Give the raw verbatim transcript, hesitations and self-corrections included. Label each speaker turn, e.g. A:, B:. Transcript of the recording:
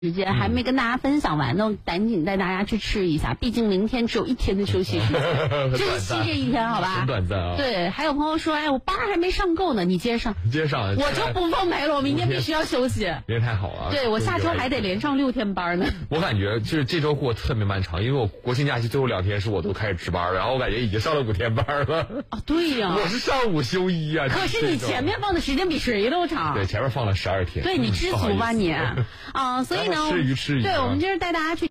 A: 时间还没跟大家分享完呢，赶紧带大家去吃一下，毕竟明天只有一天的休息时间，珍惜这一天，好吧？
B: 很短暂啊。
A: 对，还有朋友说，哎，我班还没上够呢，你接上，
B: 接上，
A: 我就不奉陪了，我明天必须要休息。
B: 明天太好了，
A: 对我下周还得连上六天班呢。
B: 我感觉就是这周过特别漫长，因为我国庆假期最后两天是我都开始值班，然后我感觉已经上了五天班了。
A: 啊，对呀、啊，
B: 我是上午休一啊。
A: 可是你前面放的时间比谁都长。
B: 对，前面放了十二天。
A: 对，你知足吧你啊，所以呢，
B: 吃鱼吃鱼。
A: 对，我们今儿带大家去。